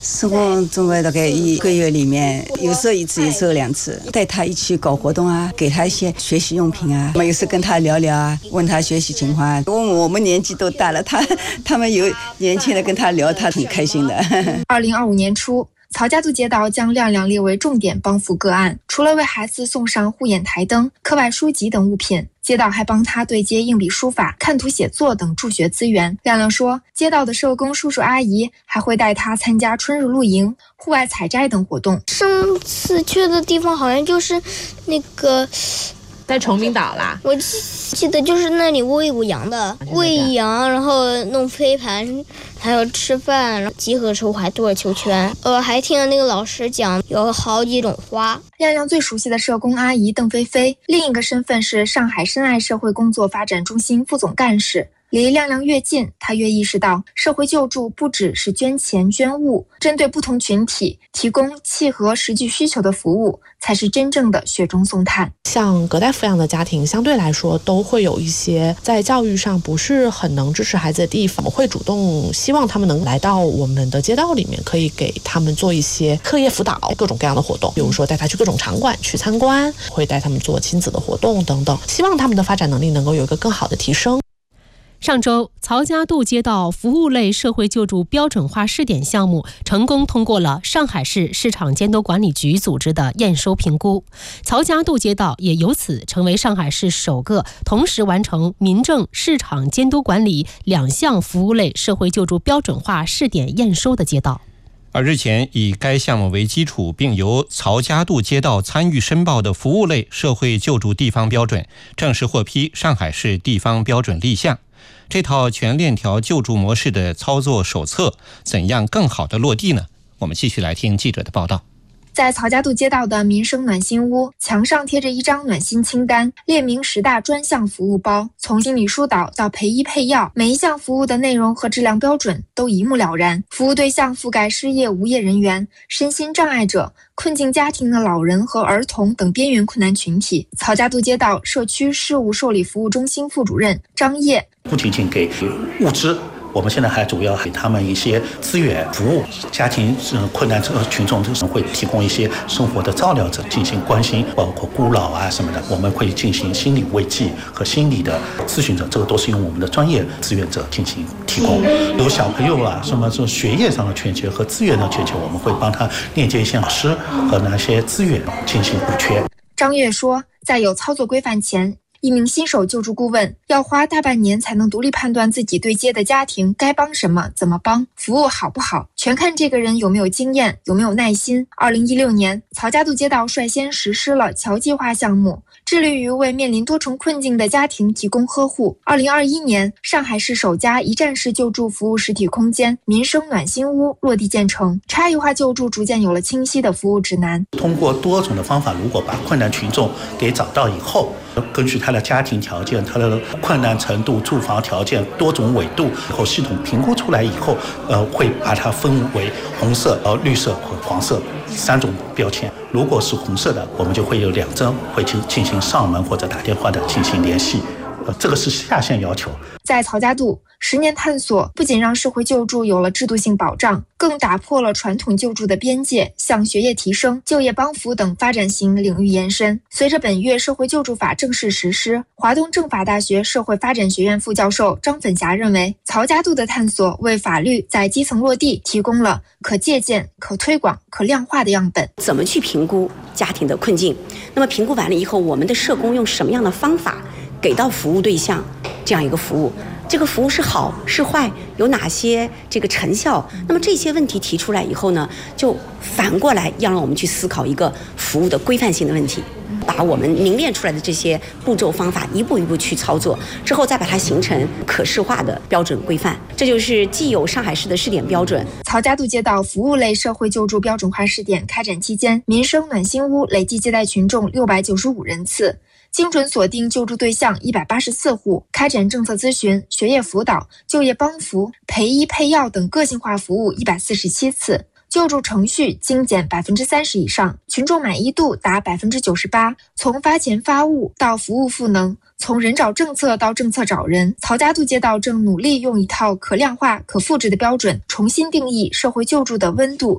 社工总归大概1个月里面，有时候1次，有时候2次，带他一起搞活动啊，给他一些学习用品啊，有时跟他聊聊啊，问他学习情况。我们年纪都大了，他们有年轻的跟他聊，他很开心的。 2025年初，曹家渡街道将亮亮列为重点帮扶个案，除了为孩子送上护眼台灯、课外书籍等物品，街道还帮他对接硬笔书法、看图写作等助学资源。亮亮说，街道的社工叔叔阿姨还会带他参加春日露营、户外采摘等活动。 上次去的地方好像就是那个在崇明岛啦， 我记得就是那里喂羊的，喂羊，然后弄飞盘，还有吃饭，然后集合的时候还做了球圈。还听了那个老师讲有好几种花。 亮亮最熟悉的社工阿姨邓菲菲，另一个身份是上海深爱社会工作发展中心副总干事。离亮亮越近，他越意识到社会救助不只是捐钱捐物，针对不同群体提供契合实际需求的服务，才是真正的雪中送炭。 像隔代抚养的家庭相对来说都会有一些在教育上不是很能支持孩子的地方，我们会主动希望他们能来到我们的街道里面，可以给他们做一些课业辅导，各种各样的活动，比如说带他去各种场馆去参观，会带他们做亲子的活动等等，希望他们的发展能力能够有一个更好的提升。 上周，曹家渡街道服务类社会救助标准化试点项目成功通过了上海市市场监督管理局组织的验收评估，曹家渡街道也由此成为上海市首个同时完成民政、市场监督管理2项服务类社会救助标准化试点验收的街道。 而日前以该项目为基础，并由曹家渡街道参与申报的服务类社会救助地方标准正式获批上海市地方标准立项。这套全链条救助模式的操作手册怎样更好地落地呢？我们继续来听记者的报道。 在曹家渡街道的民生暖心屋，墙上贴着一张暖心清单，列明10大专项服务包，从心理疏导到陪医配药，每一项服务的内容和质量标准都一目了然。服务对象覆盖失业无业人员、身心障碍者、困境家庭的老人和儿童等边缘困难群体。曹家渡街道社区事务受理服务中心副主任张烨， 不仅仅给物资，我们现在还主要给他们一些资源服务，家庭困难群众会提供一些生活的照料者进行关心，包括孤老啊什么的，我们会进行心理慰藉和心理的咨询者，这个都是用我们的专业志愿者进行提供。有小朋友啊，什么这学业上的欠缺和资源的欠缺，我们会帮他链接一些老师和那些资源进行补缺。 张烨说，在有操作规范前，一名新手救助顾问要花大半年才能独立判断自己对接的家庭该帮什么、怎么帮，服务好不好，全看这个人有没有经验、有没有耐心。2016年，曹家渡街道率先实施了侨计划项目，致力于为面临多重困境的家庭提供呵护。2021年，上海市首家一站式救助服务实体空间民生暖心屋落地建成，差异化救助逐渐有了清晰的服务指南。 通过多种的方法，如果把困难群众给找到以后，根据他的家庭条件、他的困难程度、住房条件多种纬度，以后系统评估出来以后，会把它分为红色、绿色和黄色3种标签。如果是红色的，我们就会有2针会进行上门或者打电话的进行联系。这个是下限要求。 在曹家渡，10年探索不仅让社会救助有了制度性保障，更打破了传统救助的边界，向学业提升、就业帮扶等发展型领域延伸。随着本月社会救助法正式实施，华东政法大学社会发展学院副教授张粉霞认为，曹家渡的探索为法律在基层落地提供了可借鉴、可推广、可量化的样本。 怎么去评估家庭的困境？那么评估完了以后，我们的社工用什么样的方法给到服务对象这样一个服务，这个服务是好是坏，有哪些这个成效？那么这些问题提出来以后呢，就反过来要让我们去思考一个服务的规范性的问题，把我们凝练出来的这些步骤方法一步一步去操作，之后再把它形成可视化的标准规范。这就是既有上海市的试点标准。 曹家渡街道服务类社会救助标准化试点开展期间，民生暖心屋累计接待群众695人次，精准锁定救助对象184户，开展政策咨询、学业辅导、就业帮扶、陪医配药等个性化服务147次，救助程序精简30%以上，群众满意度达98%。从发钱发物到服务赋能，从人找政策到政策找人，曹家渡街道正努力用一套可量化、可复制的标准，重新定义社会救助的温度、